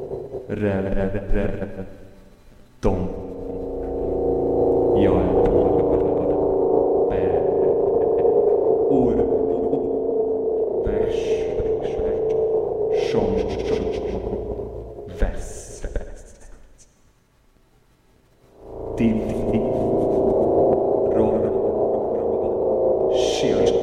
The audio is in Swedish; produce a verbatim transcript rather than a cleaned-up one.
Rä, rä, rä, rä. Dom. Jag är bä. Or. Värs. Sjong. Väss. Div. Ror. Kyrk.